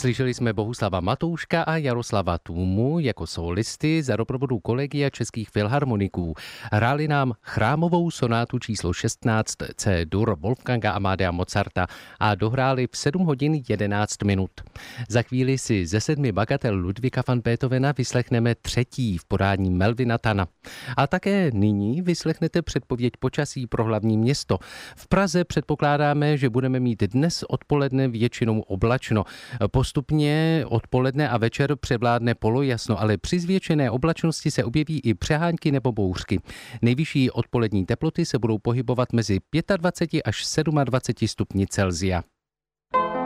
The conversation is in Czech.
Slyšeli jsme Bohuslava Matouška a Jaroslava Tůmu jako solisty za doprovodu Kolegia českých filharmoniků. Hráli nám chrámovou sonátu číslo 16 C-dur Wolfganga Amadea Mozarta a dohráli v 7 hodin 11 minut. Za chvíli si ze 7 bagatel Ludwiga van Beethovena vyslechneme třetí v podání Melvina Tana. A také nyní vyslechnete předpověď počasí pro hlavní město. V Praze předpokládáme, že budeme mít dnes odpoledne většinou oblačno. Postupně odpoledne a večer převládne polojasno, ale při zvětšené oblačnosti se objeví i přehánky nebo bouřky. Nejvyšší odpolední teploty se budou pohybovat mezi 25 až 27 stupni Celsia.